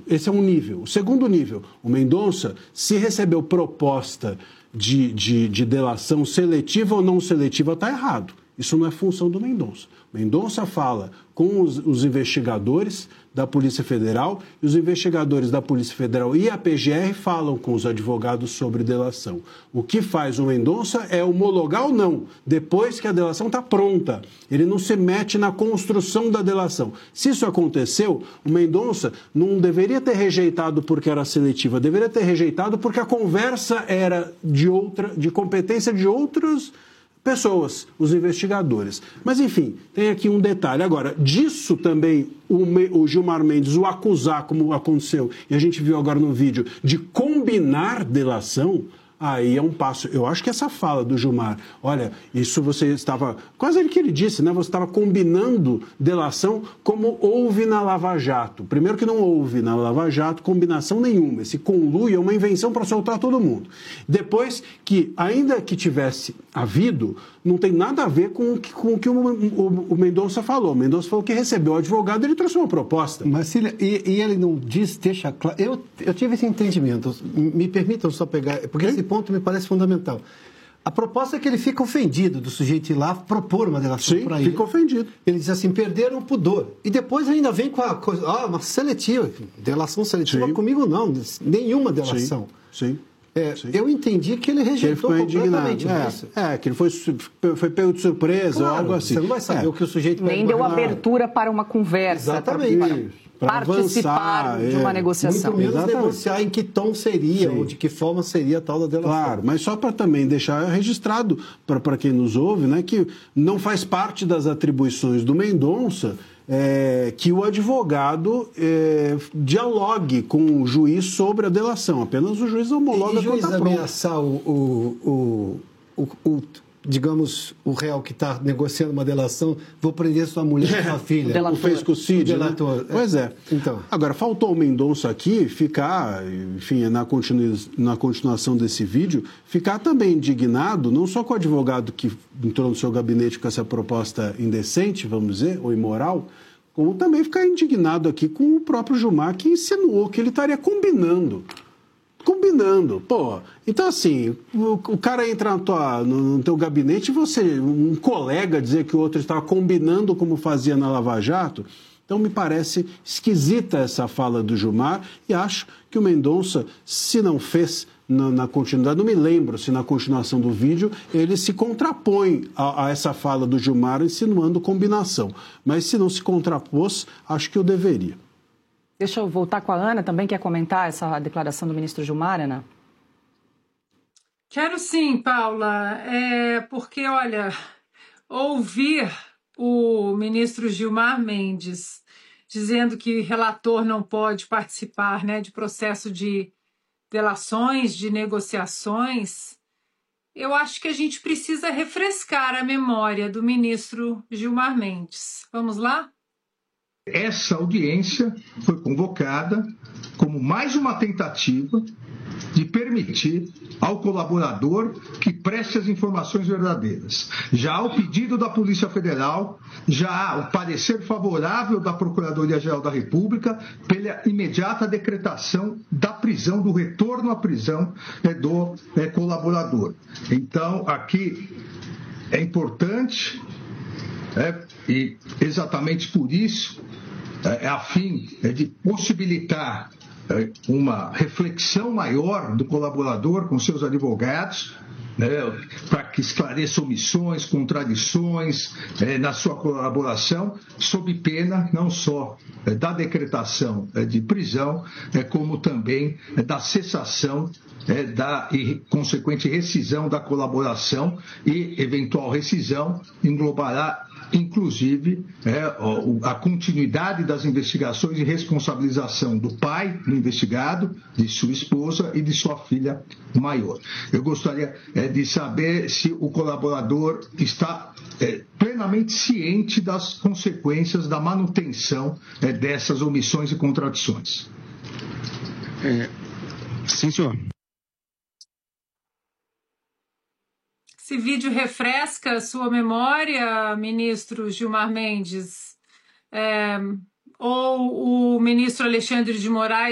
esse é um nível. O segundo nível, o Mendonça, se recebeu proposta de delação seletiva ou não seletiva, está errado. Isso não é função do Mendonça. Mendonça fala com os investigadores da Polícia Federal e os investigadores da Polícia Federal e a PGR falam com os advogados sobre delação. O que faz o Mendonça é homologar ou não, depois que a delação está pronta. Ele não se mete na construção da delação. Se isso aconteceu, o Mendonça não deveria ter rejeitado porque era seletiva, deveria ter rejeitado porque a conversa era de competência de outros pessoas, os investigadores. Mas, enfim, tem aqui um detalhe. Agora, disso também o Gilmar Mendes o acusar, como aconteceu, e a gente viu agora no vídeo, de combinar delação, aí é um passo. Eu acho que essa fala do Gilmar, olha, isso você estava, quase o que ele disse, né? Você estava combinando delação como houve na Lava Jato. Primeiro que não houve na Lava Jato combinação nenhuma. Esse conluio é uma invenção para soltar todo mundo. Depois que, ainda que tivesse havido, não tem nada a ver com o que o Mendonça falou. O Mendonça falou que recebeu o advogado e ele trouxe uma proposta. Mas ele não diz, deixa claro. Eu tive esse entendimento. Me permitam só pegar, porque esse ponto me parece fundamental. A proposta é que ele fica ofendido do sujeito ir lá propor uma delação para ele. Sim, fica ofendido. Ele diz assim, perderam o pudor. E depois ainda vem com a coisa, uma seletiva. Delação seletiva comigo não, nenhuma delação. Sim. Eu entendi que ele rejeitou completamente isso. Que ele foi pego de surpresa ou algo assim. Você não vai saber o que o sujeito... Nem deu abertura para uma conversa. Exatamente. Para participar de uma negociação. Muito menos negociar em que tom seria ou de que forma seria a tal da delação. Claro, mas só para também deixar registrado para quem nos ouve, né, que não faz parte das atribuições do Mendonça que o advogado dialogue com o juiz sobre a delação. Apenas o juiz homologa quando está pronto. Ameaçar digamos, o réu que está negociando uma delação, vou prender sua mulher e sua filha. O fez com o Cid, né? Pois é. Então. Agora, faltou o Mendonça aqui ficar, enfim, na continuação desse vídeo, ficar também indignado, não só com o advogado que entrou no seu gabinete com essa proposta indecente, vamos dizer, ou imoral, como também ficar indignado aqui com o próprio Gilmar, que insinuou que ele estaria combinando. Pô. Então, assim, o cara entra no teu gabinete e você, um colega, dizer que o outro estava combinando como fazia na Lava Jato. Então, me parece esquisita essa fala do Gilmar e acho que o Mendonça, se não fez na continuidade, não me lembro se na continuação do vídeo ele se contrapõe a essa fala do Gilmar insinuando combinação. Mas se não se contrapôs, acho que eu deveria. Deixa eu voltar com a Ana, também quer comentar essa declaração do ministro Gilmar, Ana? Quero sim, Paula, porque, olha, ouvir o ministro Gilmar Mendes dizendo que relator não pode participar, né, de processo de delações, de negociações, eu acho que a gente precisa refrescar a memória do ministro Gilmar Mendes. Vamos lá? Essa audiência foi convocada como mais uma tentativa de permitir ao colaborador que preste as informações verdadeiras. Já há o pedido da Polícia Federal, já há o parecer favorável da Procuradoria-Geral da República pela imediata decretação da prisão, do retorno à prisão do colaborador. Então, aqui é importante, e exatamente por isso, a fim de possibilitar uma reflexão maior do colaborador com seus advogados, para que esclareça omissões, contradições na sua colaboração, sob pena não só da decretação de prisão, como também da cessação da consequente rescisão da colaboração, e eventual rescisão englobará inclusive a continuidade das investigações e responsabilização do pai do investigado, de sua esposa e de sua filha maior. Eu gostaria de saber se o colaborador está plenamente ciente das consequências da manutenção dessas omissões e contradições. Sim, senhor. Esse vídeo refresca a sua memória, ministro Gilmar Mendes? Ou o ministro Alexandre de Moraes